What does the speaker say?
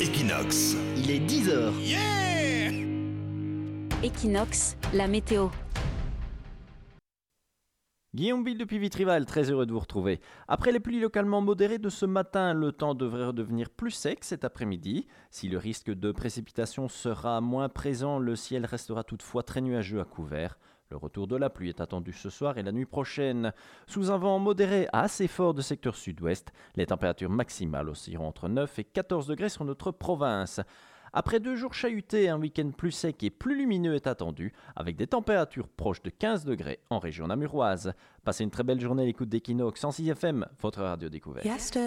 Equinox. Il est 10h. Yeah! Equinox, la météo. Guillaume Ville depuis Vitrival, très heureux de vous retrouver. Après les pluies localement modérées de ce matin, le temps devrait redevenir plus sec cet après-midi. Si le risque de précipitation sera moins présent, le ciel restera toutefois très nuageux à couvert. Le retour de la pluie est attendu ce soir et la nuit prochaine. Sous un vent modéré à assez fort de secteur sud-ouest, les températures maximales oscilleront entre 9 et 14 degrés sur notre province. Après 2 jours chahutés, un week-end plus sec et plus lumineux est attendu, avec des températures proches de 15 degrés en région namuroise. Passez une très belle journée à l'écoute d'Equinox 106 FM, votre radio découverte.